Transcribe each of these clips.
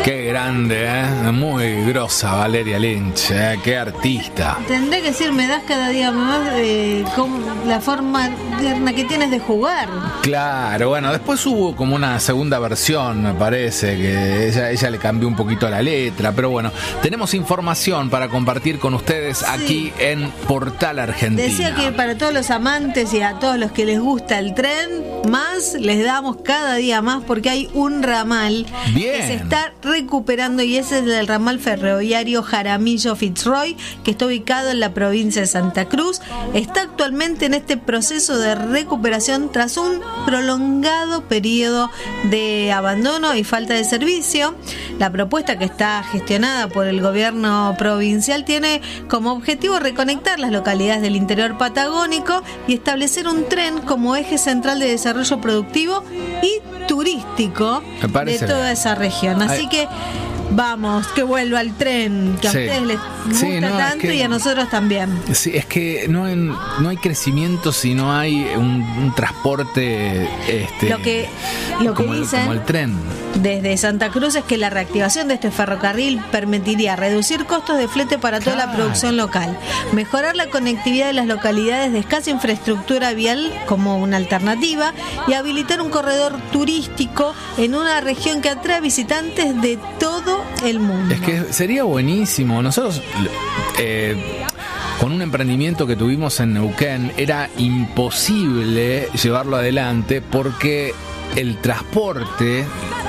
Qué grande, muy grosa Valeria Lynch, qué artista. Tendré que decir, me das cada día más con la forma tierna que tienes de jugar. Claro, bueno, después hubo como una segunda versión, me parece, que ella le cambió un poquito la letra, pero bueno, tenemos información para compartir con ustedes aquí en Portal Argentina. Decía que para todos los amantes y a todos los que les gusta el tren, más les damos cada día más porque hay un ramal que se está recuperando y ese es el ramal ferroviario Jaramillo-Fitzroy, que está ubicado en la provincia de Santa Cruz. Está actualmente en este proceso de recuperación tras un prolongado periodo de abandono y falta de servicio. La propuesta, que está gestionada por el gobierno provincial, tiene como objetivo reconectar las localidades del interior patagónico y establecer un tren como eje central de desarrollo productivo y turístico de toda esa región. Así que vamos, que vuelva el tren, que a ustedes les gusta tanto y a nosotros también. Sí, es que no hay crecimiento si no hay un transporte lo que dicen como el tren desde Santa Cruz es que la reactivación de este ferrocarril permitiría reducir costos de flete para toda la producción local, mejorar la conectividad de las localidades de escasa infraestructura vial como una alternativa y habilitar un corredor turístico en una región que atrae visitantes de todo el mundo. Es que sería buenísimo. Nosotros con un emprendimiento que tuvimos en Neuquén era imposible llevarlo adelante porque el transporte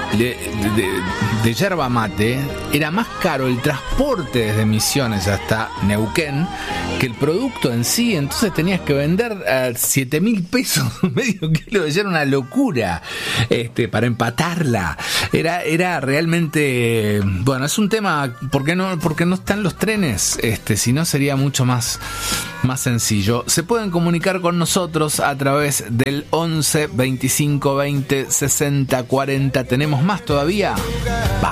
de yerba mate era más caro el transporte desde Misiones hasta Neuquén que el producto en sí. Entonces tenías que vender a 7.000 pesos medio kilo de yerba, una locura para empatarla. Era realmente, bueno, es un tema. Porque no están los trenes, si no sería mucho más sencillo. Se pueden comunicar con nosotros a través del 11 25 20 60 40. Tenemos más todavía. Vamos.